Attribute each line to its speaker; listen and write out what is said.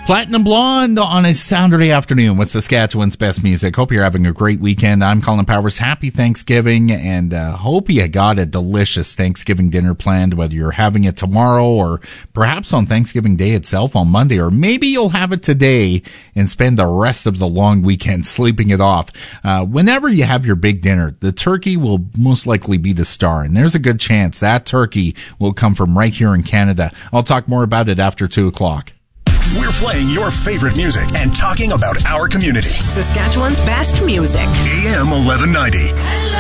Speaker 1: Platinum Blonde on a Saturday afternoon with Saskatchewan's best music. Hope you're having a great weekend. I'm Colin Powers. Happy Thanksgiving, and hope you got a delicious Thanksgiving dinner planned, whether you're having it tomorrow or perhaps on Thanksgiving Day itself on Monday, or maybe you'll have it today and spend the rest of the long weekend sleeping it off. Whenever you have your big dinner, the turkey will most likely be the star, and there's a good chance that turkey will come from right here in Canada. I'll talk more about it after 2 o'clock.
Speaker 2: We're playing your favorite music and talking about our community.
Speaker 3: Saskatchewan's best music.
Speaker 2: AM 1190.